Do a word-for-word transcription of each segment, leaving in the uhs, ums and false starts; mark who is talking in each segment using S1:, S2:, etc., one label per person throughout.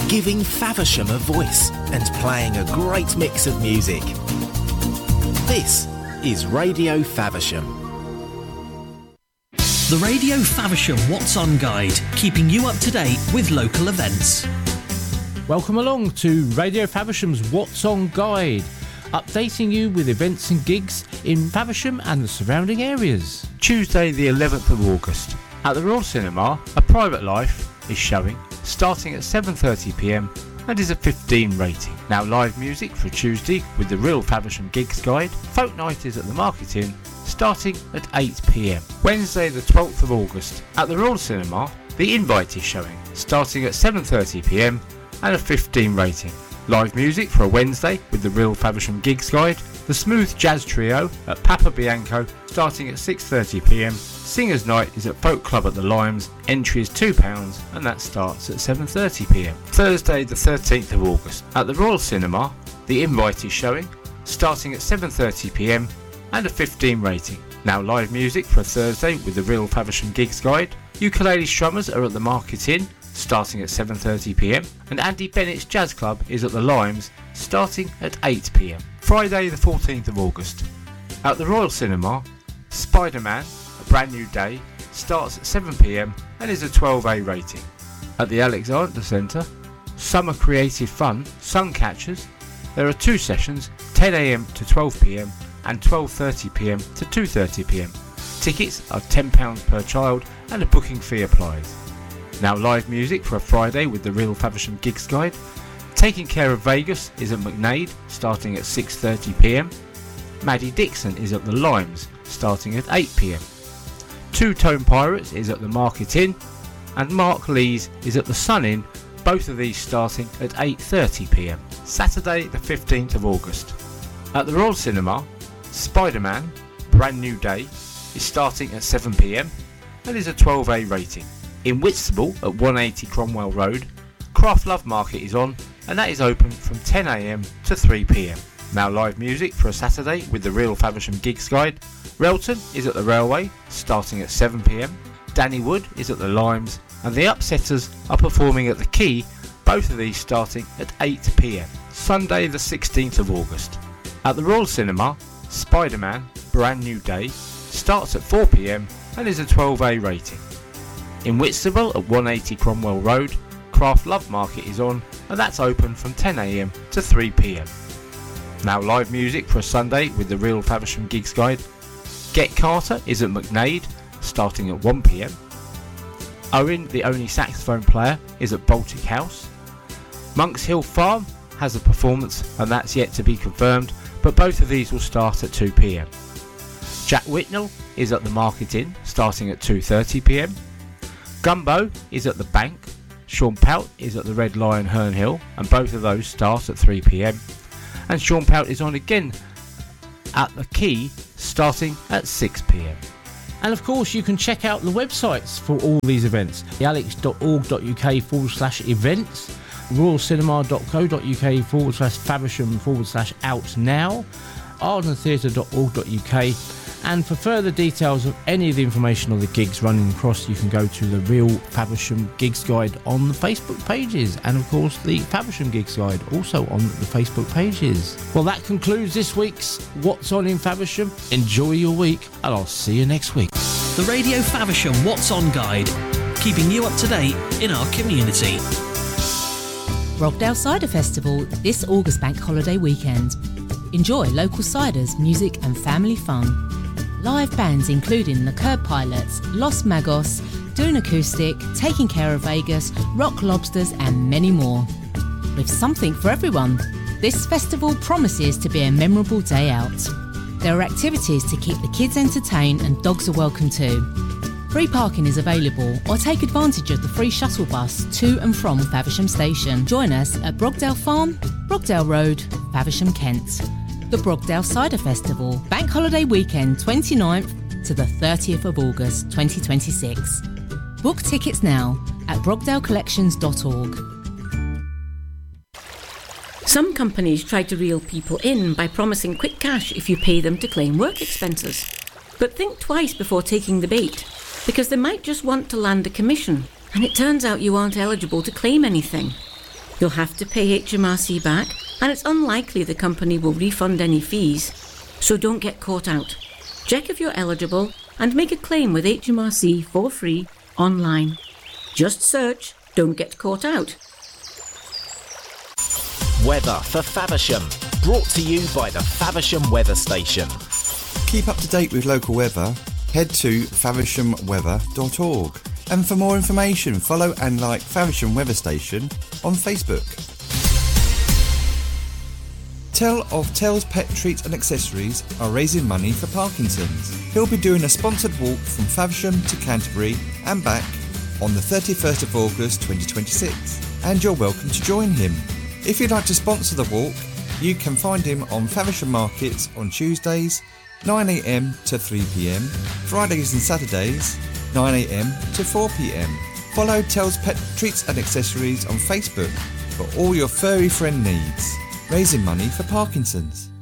S1: giving Faversham a voice and playing a great mix of music. This is Radio Faversham.
S2: The Radio Faversham What's On Guide, keeping you up to date with local events.
S3: Welcome along to Radio Faversham's What's On Guide, updating you with events and gigs in Faversham and the surrounding areas.
S4: Tuesday the eleventh of August. At the Royal Cinema, A Private Life is showing, starting at seven thirty p m and is a fifteen rating. Now live music for Tuesday with the Real Faversham Gigs Guide. Folk Night is at the Market Inn, starting at eight p m. Wednesday the twelfth of August. At the Royal Cinema, The Invite is showing, starting at seven thirty p m and a fifteen rating. Live music for a Wednesday with the Real Faversham Gigs Guide. The Smooth Jazz Trio at Papa Bianco, starting at six thirty p m. Singers Night is at Folk Club at the Limes. Entry is two pounds and that starts at seven thirty p m. Thursday the thirteenth of August. At the Royal Cinema, The Invite is showing, starting at seven thirty p m and a fifteen rating. Now live music for a Thursday with the Real Faversham Gigs Guide. Ukulele Strummers are at the Market Inn, starting at seven thirty p m, and Andy Bennett's Jazz Club is at the Limes, starting at eight p m. Friday the fourteenth of August. At the Royal Cinema, Spider-Man, A Brand New Day, starts at seven p m and is a twelve A rating. At the Alexander Centre, Summer Creative Fun, Suncatchers, there are two sessions, ten a m to twelve p m and twelve thirty p m to two thirty p m. Tickets are ten pounds per child and a booking fee applies. Now live music for a Friday with the Real Faversham Gigs Guide. Taking Care of Vegas is at McNade, starting at six thirty p m. Maddie Dixon is at the Limes, starting at eight p m. Two Tone Pirates is at the Market Inn, and Mark Lees is at the Sun Inn, both of these starting at eight thirty p m. Saturday the fifteenth of August. At the Royal Cinema, Spider-Man, Brand New Day, is starting at seven p m and is a twelve A rating. In Whitstable at one eighty Cromwell Road, Craft Love Market is on, and that is open from ten a m to three p m. Now live music for a Saturday with the Real Faversham Gigs Guide. Relton is at the Railway, starting at seven p m. Danny Wood is at the Limes, and the Upsetters are performing at the Quay, both of these starting at eight p m. Sunday the sixteenth of August. At the Royal Cinema, Spider-Man, Brand New Day, starts at four p m and is a twelve A rating. In Whitstable at one eighty Cromwell Road, Craft Love Market is on, and that's open from ten a m to three p m. Now live music for a Sunday with the Real Faversham Gigs Guide. Get Carter is at McNade, starting at one p m. Owen, the only saxophone player, is at Baltic House. Monks Hill Farm has a performance, and that's yet to be confirmed, but both of these will start at two p m. Jack Whitnell is at the Market Inn, starting at two thirty p m. Gumbo is at the Bank. Sean Pout is at the Red Lion Herne Hill, and both of those start at three p m. And Sean Pout is on again at the Quay, starting at six p m.
S3: And of course you can check out the websites for all these events, the alex dot org dot u k forward slash events, royalcinema dot co dot u k forward slash faversham forward slash out now, arden theatre dot org dot u k. And for further details of any of the information on the gigs running across, you can go to the Real Faversham Gigs Guide on the Facebook pages, and of course the Faversham Gigs Guide also on the Facebook pages. Well, that concludes this week's What's On in Faversham. Enjoy your week, and I'll see you next week.
S2: The Radio Faversham What's On Guide, keeping you up to date in our community.
S5: Brogdale Cider Festival this August bank holiday weekend. Enjoy local ciders, music and family fun. Live bands including the Curb Pilots, Los Magos, Dune Acoustic, Taking Care of Vegas, Rock Lobsters and many more. With something for everyone, this festival promises to be a memorable day out. There are activities to keep the kids entertained and dogs are welcome too. Free parking is available, or take advantage of the free shuttle bus to and from Faversham Station. Join us at Brogdale Farm, Brogdale Road, Faversham, Kent. The Brogdale Cider Festival, bank holiday weekend twenty-ninth to the thirtieth of August twenty twenty-six. Book tickets now at brogdale collections dot org.
S6: Some companies try to reel people in by promising quick cash if you pay them to claim work expenses. But think twice before taking the bait, because they might just want to land a commission, and it turns out you aren't eligible to claim anything. You'll have to pay H M R C back, and it's unlikely the company will refund any fees, so don't get caught out. Check if you're eligible and make a claim with H M R C for free online. Just search Don't Get Caught Out.
S1: Weather for Faversham, brought to you by the Faversham Weather Station.
S7: Keep up to date with local weather, head to faversham weather dot org. And for more information, follow and like Faversham Weather Station on Facebook. Tell of Tell's Pet Treats and Accessories are raising money for Parkinson's. He'll be doing a sponsored walk from Faversham to Canterbury and back on the thirty-first of August twenty twenty-six, and you're welcome to join him. If you'd like to sponsor the walk, you can find him on Faversham Markets on Tuesdays nine a m to three p m, Fridays and Saturdays nine a m to four p m. Follow Tell's Pet Treats and Accessories on Facebook for all your furry friend needs. Raising money for Parkinson's.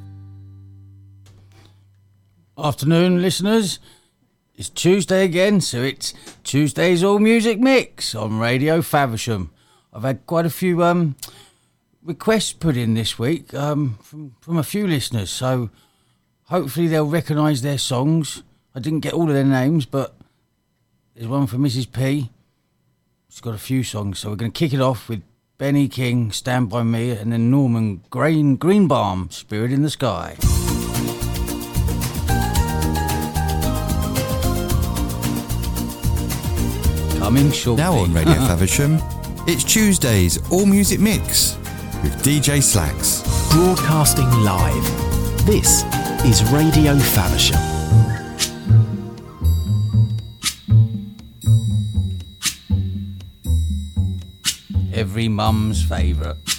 S8: Afternoon, listeners. It's Tuesday again, so it's Tuesday's All Music Mix on Radio Faversham. I've had quite a few um, requests put in this week um, from, from a few listeners, so hopefully they'll recognise their songs. I didn't get all of their names, but there's one for Missus P. She's got a few songs, so we're going to kick it off with Benny King, Stand By Me, and then Norman Green, Greenbaum, Spirit in the Sky. Coming shortly.
S7: Now on Radio Faversham, it's Tuesday's All Music Mix with D J Slacks.
S1: Broadcasting live. This is Radio Faversham.
S8: Every mum's favourite.